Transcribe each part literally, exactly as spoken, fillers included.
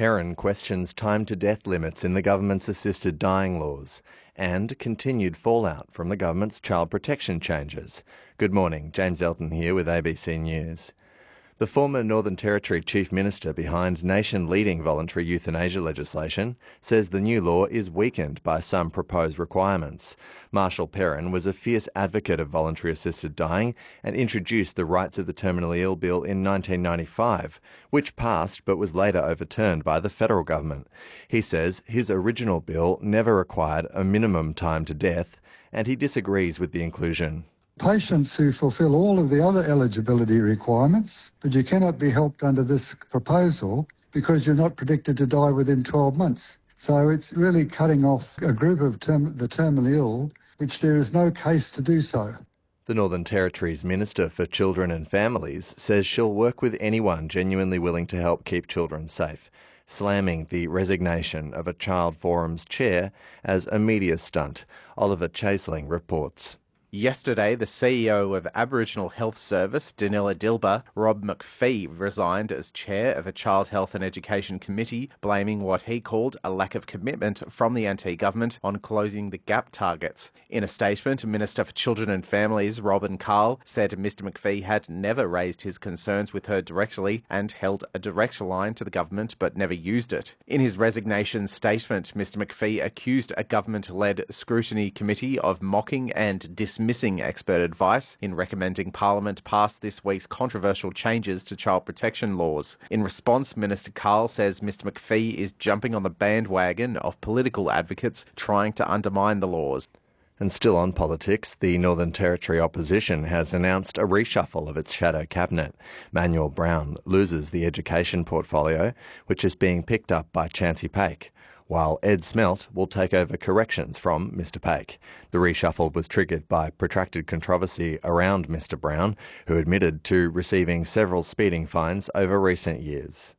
Perrin questions time-to-death limits in the government's assisted dying laws and continued fallout from the government's child protection changes. Good morning, James Elton here with A B C News. The former Northern Territory Chief Minister behind nation-leading voluntary euthanasia legislation says the new law is weakened by some proposed requirements. Marshall Perrin was a fierce advocate of voluntary assisted dying and introduced the Rights of the Terminally Ill Bill in nineteen ninety-five, which passed but was later overturned by the federal government. He says his original bill never required a minimum time to death, and he disagrees with the inclusion. Patients who fulfil all of the other eligibility requirements, but you cannot be helped under this proposal because you're not predicted to die within twelve months. So it's really cutting off a group of term- the terminally ill, which there is no case to do so. The Northern Territory's Minister for Children and Families says she'll work with anyone genuinely willing to help keep children safe, slamming the resignation of a Child Forum's chair as a media stunt. Oliver Chaseling reports. Yesterday, the C E O of Aboriginal Health Service, Danila Dilba, Rob McPhee, resigned as chair of a Child Health and Education Committee, blaming what he called a lack of commitment from the N T government on closing the gap targets. In a statement, Minister for Children and Families, Robin Carl, said Mister McPhee had never raised his concerns with her directly and held a direct line to the government but never used it. In his resignation statement, Mister McPhee accused a government-led scrutiny committee of mocking and dismissing Missing expert advice in recommending Parliament pass this week's controversial changes to child protection laws. In response, Minister Carl says Mister McPhee is jumping on the bandwagon of political advocates trying to undermine the laws. And still on politics, the Northern Territory opposition has announced a reshuffle of its shadow cabinet. Manuel Brown loses the education portfolio, which is being picked up by Chancey Paik, while Ed Smelt will take over corrections from Mister Paik. The reshuffle was triggered by protracted controversy around Mister Brown, who admitted to receiving several speeding fines over recent years.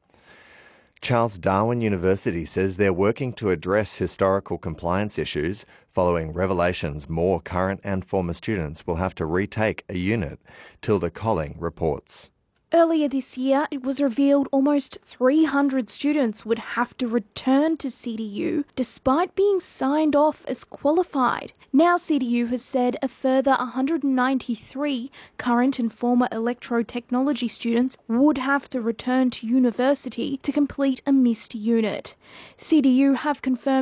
Charles Darwin University says they're working to address historical compliance issues following revelations more current and former students will have to retake a unit. Tilda Colling reports. Earlier this year, it was revealed almost three hundred students would have to return to C D U despite being signed off as qualified. Now C D U has said a further one hundred ninety-three current and former electrotechnology students would have to return to university to complete a missed unit. C D U have confirmed